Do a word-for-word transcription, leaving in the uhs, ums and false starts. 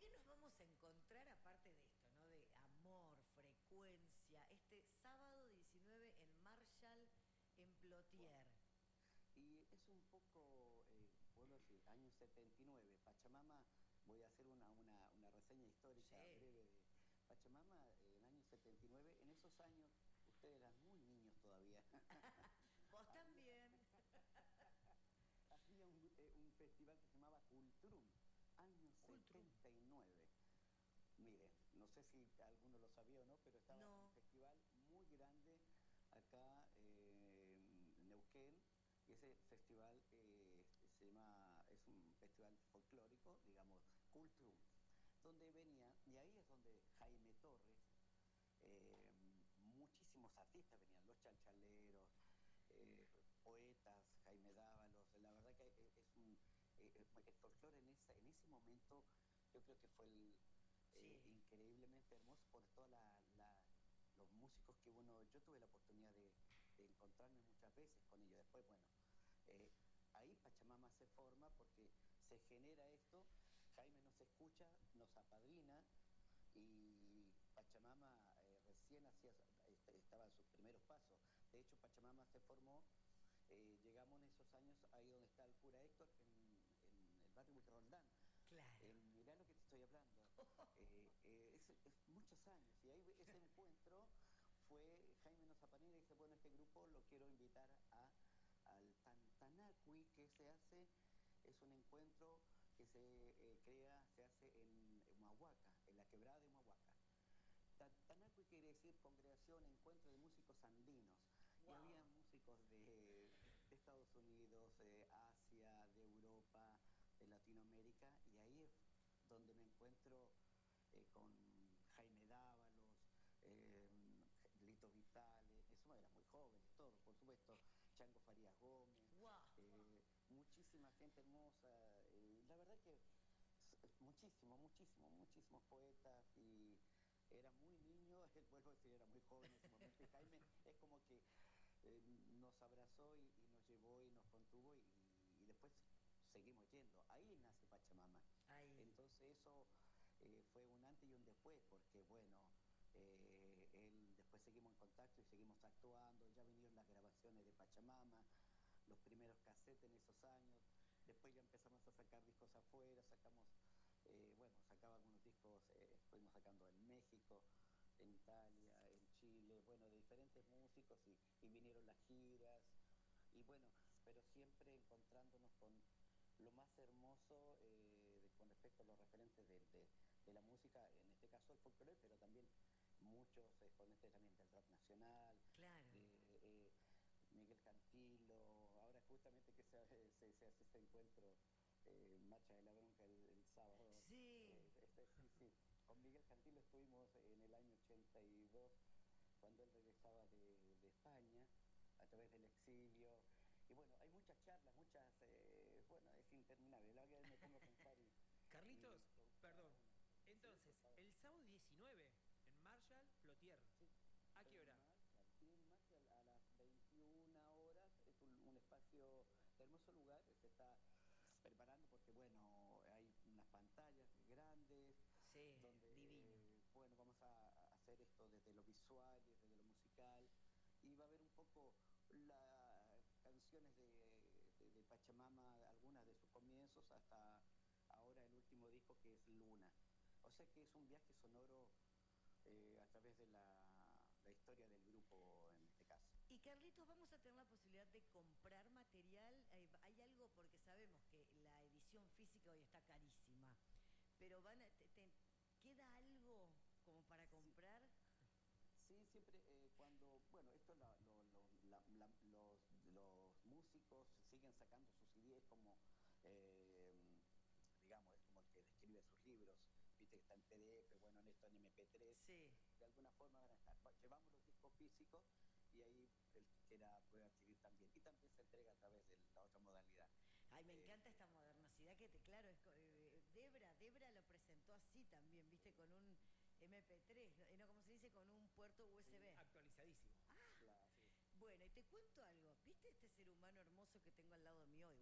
qué nos vamos a encontrar aparte de esto, ¿no? De amor, frecuencia, este sábado diecinueve en Marshall, en Wow. Plotier. Y es un poco, eh, puedo decir, año setenta y nueve, Pachamama, voy a hacer una, una, una reseña histórica Sí. breve de Pachamama, eh, el año setenta y nueve. En esos años ustedes eran muy niños todavía. Vos había, también. había un, eh, un festival que se llamaba Cultrum, año Cultrum. setenta y nueve. Miren, no sé si alguno lo sabía o no, pero estaba un No. festival muy grande acá eh, en Neuquén, y ese festival eh, se llama, es un festival folclórico, digamos, Cultrum, donde venía, y ahí es donde Jaime Torres, eh, muchísimos artistas venían, los chalchaleros, eh, poetas, Jaime Dávalos, la verdad que es, es un, eh, el folclore en, esa, en ese momento yo creo que fue el, eh, Sí. increíblemente hermoso por toda la, la, los músicos que uno, yo tuve la oportunidad de, de encontrarme muchas veces con ellos. Después, bueno, eh, ahí Pachamama se forma porque se genera esto, Jaime nos escucha, nos apadrina, y Pachamama eh, recién hacía, estaba en sus primeros pasos. De hecho, Pachamama se formó, eh, llegamos en esos años ahí donde está el cura Héctor, en, en el barrio de Roldán. Claro. Eh, mirá lo que te estoy hablando. Eh, eh, es, es, muchos años. Y ahí ese encuentro fue, Jaime Nozapanera y dice, bueno, este grupo lo quiero invitar a, al Tantanacui, que se hace, es un encuentro que se eh, crea, se hace en, en Humahuaca, en la quebrada de Humahuaca. Tantanacui quiere decir congregación, encuentro de músicos andinos. Y Wow. había músicos de, de Estados Unidos, de Asia, de Europa, de Latinoamérica, y ahí es donde me encuentro eh, con Jaime Dávalos, eh, Lito Vitale, eso era muy jóvenes, todos, por supuesto, Chango Farías Gómez, Wow. eh, muchísima gente hermosa, eh, la verdad que muchísimo, muchísimo, muchísimos poetas, y era muy niño, vuelvo a decir, era muy joven en ese momento, y Jaime es como que eh, nos abrazó y, y, nos llevó y nos contuvo, y, y después seguimos yendo. Ahí nace Pachamama. Ahí. Entonces eso eh, fue un antes y un después, porque bueno, eh, él, después seguimos en contacto y seguimos actuando, ya vinieron las grabaciones de Pachamama, los primeros cassettes en esos años, después ya empezamos a sacar discos afuera, sacamos, eh, bueno, sacaba algunos discos, eh, fuimos sacando en México, en Italia, en Chile, bueno, de diferentes músicos, y, y vinieron las giras, y bueno, pero siempre encontrándonos con lo más hermoso eh, de, con respecto a los referentes de, de, de, la música, en este caso el folclore, pero también muchos exponentes también del rock nacional, Claro. de eh, Miguel Cantilo, ahora justamente que se, se, se hace este encuentro, eh, Marcha de la Bronca el, el sábado, Sí. eh, este, sí, sí, con Miguel Cantilo estuvimos en el año ochenta y dos, cuando él regresaba de, de España, a través del exilio. Y bueno, hay muchas charlas, muchas, eh, bueno, es interminable. La verdad que me pongo a pensar y, y Carlitos, con cada perdón. una. Sí, por Entonces, favor. el sábado diecinueve en Marshall, Plotier. Sí, ¿A qué en hora? Marshall, sí, en Marshall a las veintiuna horas, es un, un espacio, hermoso lugar, se está preparando porque, bueno, hay unas pantallas grandes, Sí. Divino. donde, bueno, vamos a, a hacer esto desde lo visual y desde lo musical, y va a haber un poco las canciones de, de, de Pachamama, algunas de sus comienzos, hasta ahora el último disco, que es Luna. O sea que es un viaje sonoro eh, a través de la, la historia del grupo en este caso. Y Carlitos, vamos a tener la posibilidad de comprar material. Hay, hay algo, porque sabemos que la edición física hoy está carísima, pero van a, te, te, ¿queda algo como para Sí, comprar? sí, siempre eh, cuando, bueno, esto la, lo, lo, la, la, los, los músicos siguen sacando sus C Ds como, eh, digamos, es como el que escribe sus libros, viste que está en P D F, bueno, en esto en M P tres, Sí. de alguna forma van a estar. Llevamos los discos físicos y ahí el que quiera puede adquirir también. Y también se entrega a través de la otra modalidad. Ay, me Eh, encanta esta modernosidad que te, claro, es, eh, Debra, Debra lo presentó así también, viste, con un M P tres, no, no como se dice, con un puerto sí, U S B. Actualizadísimo. claro, sí. Bueno, y te cuento algo, ¿viste este ser humano hermoso que tengo al lado mío?